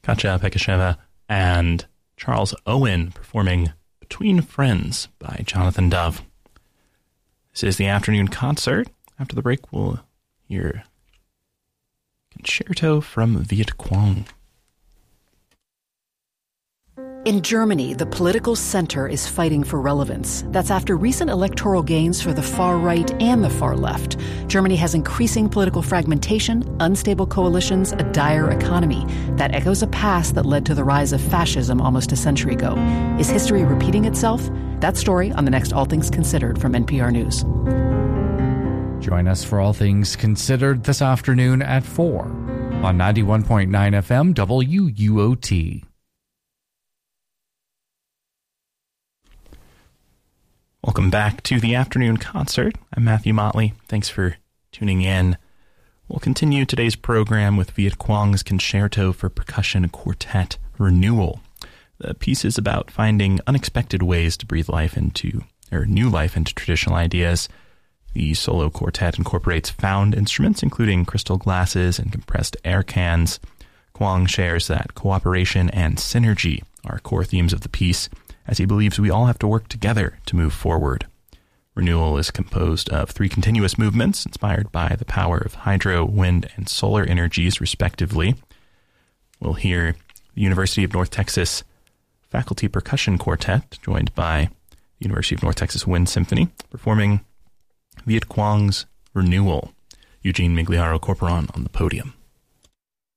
Katja Pekasheva and Charles Owen performing Between Friends by Jonathan Dove. This is the afternoon concert. After the break, we'll hear Concerto from Viet Quang. In Germany, the political center is fighting for relevance. That's after recent electoral gains for the far right and the far left. Germany has increasing political fragmentation, unstable coalitions, a dire economy. That echoes a past that led to the rise of fascism almost a century ago. Is history repeating itself? That story on the next All Things Considered from NPR News. Join us for All Things Considered this afternoon at 4 on 91.9 FM WUOT. Welcome back to the afternoon concert. I'm Matthew Motley. Thanks for tuning in. We'll continue today's program with Viet Quang's Concerto for Percussion Quartet Renewal. The piece is about finding unexpected ways to breathe new life into traditional ideas. The solo quartet incorporates found instruments, including crystal glasses and compressed air cans. Quang shares that cooperation and synergy are core themes of the piece, as he believes we all have to work together to move forward. Renewal is composed of 3 continuous movements inspired by the power of hydro, wind, and solar energies, respectively. We'll hear the University of North Texas Faculty Percussion Quartet, joined by the University of North Texas Wind Symphony, performing Viet Quang's Renewal. Eugene Migliaro Corporon on the podium.